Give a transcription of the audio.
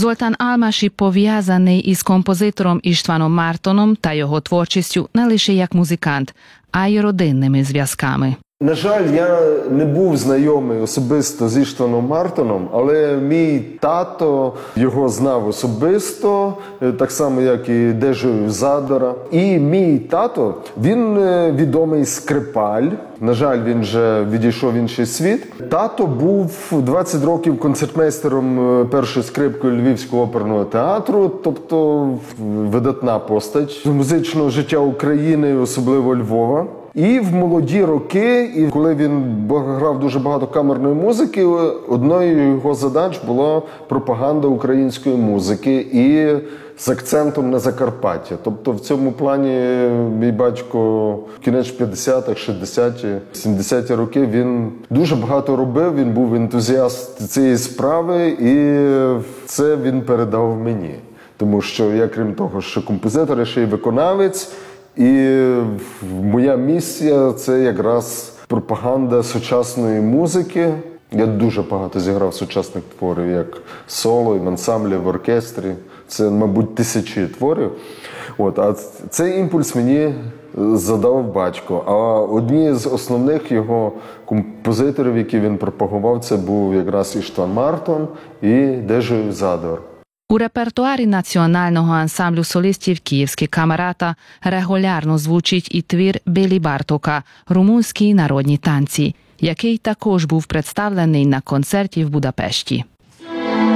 Золтан Алмаші пов'язаний із композитором Іштваном Мартоном та його творчістю не лише як музикант, а й родинними зв'язками. На жаль, я не був знайомий особисто з Іштваном Мартоном, але мій тато його знав особисто, так само, як і Дежу Задора. І мій тато, він відомий скрипаль. На жаль, він вже відійшов в інший світ. Тато був 20 років концертмейстером першої скрипки Львівського оперного театру, тобто видатна постать музичного життя України, особливо Львова. І в молоді роки, і коли він грав дуже багато камерної музики, одною його задач була пропаганда української музики і з акцентом на Закарпаття. Тобто в цьому плані мій батько в кінець 50-х, 60-ті, 70-ті роки він дуже багато робив, він був ентузіаст цієї справи, і це він передав мені. Тому що я, крім того, що композитор, я ще й виконавець. І моя місія – це якраз пропаганда сучасної музики. Я дуже багато зіграв сучасних творів, як соло, і в ансамблі, в оркестрі. Це, мабуть, тисячі творів. А цей імпульс мені задав батько. А одні з основних його композиторів, які він пропагував, це був якраз Іштван Мартон і Дежу Задор. У репертуарі національного ансамблю солістів «Київські камерата» регулярно звучить і твір Белі Бартока «Румунські народні танці», який також був представлений на концерті в Будапешті.